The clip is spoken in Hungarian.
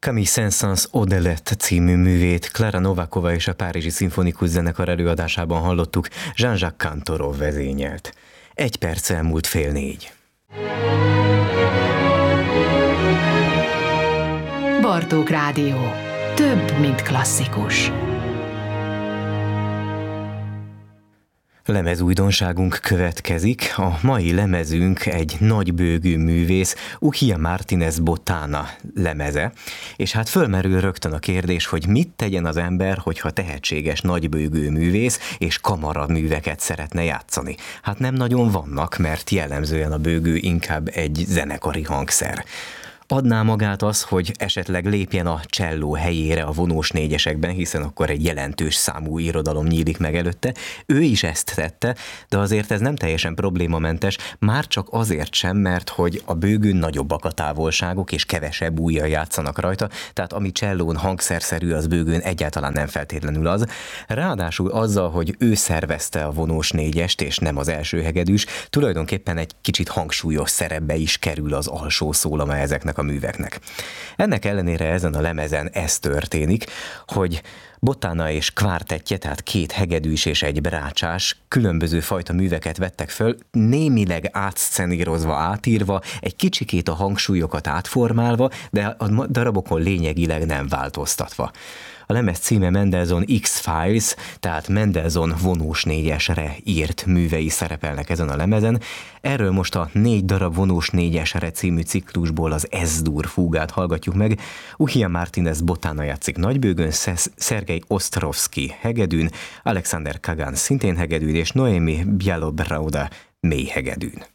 Camille Saint-Saëns Odelette című művét Klára Nováková és a Párizsi Szimfonikus Zenekar előadásában hallottuk, Jean-Jacques Cantorov vezényelt. 1 perc elmúlt 3:30. Bartók Rádió. Több, mint klasszikus. Lemezújdonságunk következik. A mai lemezünk egy nagybőgű művész, Uchilla Martínez Botana lemeze, és hát fölmerül rögtön a kérdés, hogy mit tegyen az ember, hogyha tehetséges nagybőgű művész és kamaraműveket szeretne játszani. Hát nem nagyon vannak, mert jellemzően a bőgő inkább egy zenekari hangszer. Adná magát az, hogy esetleg lépjen a cselló helyére a vonós négyesekben, hiszen akkor egy jelentős számú irodalom nyílik meg előtte. Ő is ezt tette, de azért ez nem teljesen problémamentes, már csak azért sem, mert hogy a bőgőn nagyobbak a távolságok és kevesebb ujjal játszanak rajta, tehát ami csellón hangszerszerű, az bőgőn egyáltalán nem feltétlenül az. Ráadásul azzal, hogy ő szervezte a vonós négyest és nem az első hegedűs, tulajdonképpen egy kicsit hangsúlyos szerepbe is kerül az alsó szólama ezeknek a műveknek. Ennek ellenére ezen a lemezen ez történik, hogy Botana és kvártettje, tehát 2 hegedűs és egy brácsás különböző fajta műveket vettek föl, némileg átszcenírozva, átírva, egy kicsikét a hangsúlyokat átformálva, de a darabokon lényegileg nem változtatva. A lemez címe Mendelssohn X-Files, tehát Mendelssohn vonós négyesre írt művei szerepelnek ezen a lemezen. Erről most a 4 darab vonós négyesre című ciklusból az S-dur fúgát hallgatjuk meg. Uchilla Martínez Botana játszik nagybőgőn, Szergej Ostrovszky hegedűn, Alexander Kagan szintén hegedűn, és Noémi Bialobrada mély hegedűn.